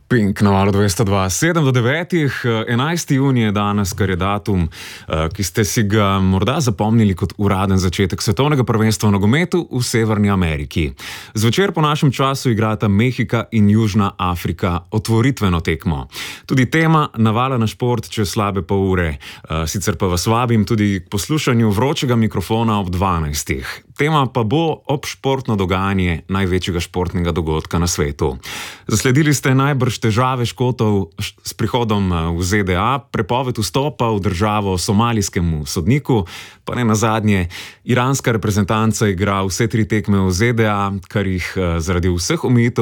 Pink na valu 202, 7 do 9, 11. junij je danes, kar je datum, ki ste si ga morda zapomnili kot uraden začetek svetovnega prvenstva v nogometu v Severni Ameriki. Zvečer po našem času igrata Mehika in Južna Afrika otvoritveno tekmo. Tudi tema navala na šport čez slabe pol ure. Sicer pa vas vabim tudi k poslušanju vročega mikrofona ob 12. Tema pa bo obšportno dogajanje največjega športnega dogodka na svetu. Zasledili ste najbrž težave Škotov s prihodom v ZDA, prepoved vstopa v državo somalijskemu sodniku, pa ne nazadnje, iranska reprezentanca igra vse 3 tekme v ZDA, kar jim zaradi vseh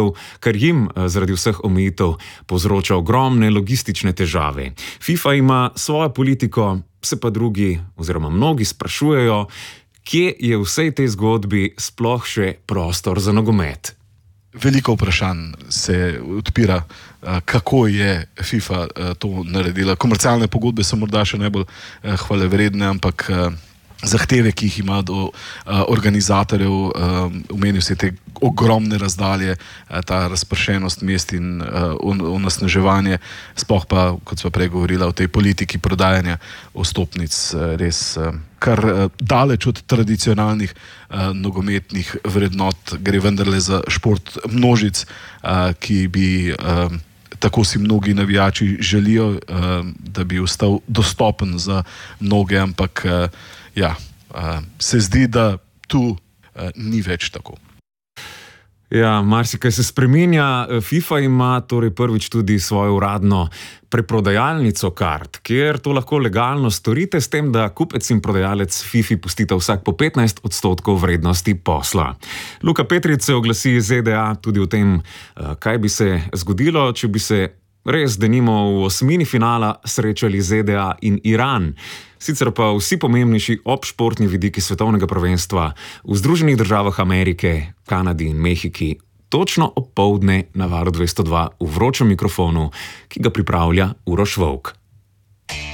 omejitev povzroča ogromne logistične težave. FIFA ima svojo politiko, se pa drugi oziroma mnogi sprašujejo, kje je v vsej tej zgodbi sploh še prostor za nogomet. Veliko vprašanj se odpira, kako je FIFA to naredila. Komercialne pogodbe so morda še najbolj hvalevredne, ampak zahteve, ki jih ima do organizatorjev, omenil se te ogromne razdalje, ta razpršenost mest in onesnaževanje, sploh pa, kot sva prej govorila, o tej politiki prodajanja vstopnic, res kar daleč od tradicionalnih nogometnih vrednot, gre vendarle za šport množic, ki bi, tako si mnogi navijači želijo, da bi ostal dostopen za mnoge, ampak se zdi, da tu ni več tako. Ja, marsikaj se spreminja. FIFA ima torej prvič tudi svojo uradno preprodajalnico kart, kjer to lahko legalno storite, s tem, da kupec in prodajalec FIFA pustita vsak po 15% vrednosti posla. Luka Petric se oglasi iz ZDA tudi o tem, kaj bi se zgodilo, če bi se res denimo v osmini finala srečali ZDA in Iran. Sicer pa vsi pomembnejši obšportni vidiki svetovnega prvenstva v Združenih državah Amerike, Kanadi in Mehiki točno opoldne na valu 202 v vročem mikrofonu, ki ga pripravlja Uroš Volk.